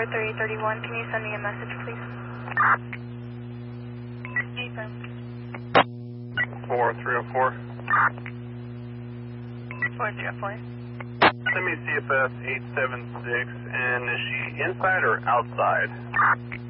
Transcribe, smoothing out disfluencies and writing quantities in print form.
4331, can you send me a message, please? Ethan. 4304. 4304. Send me CFS 876, and is she inside or outside?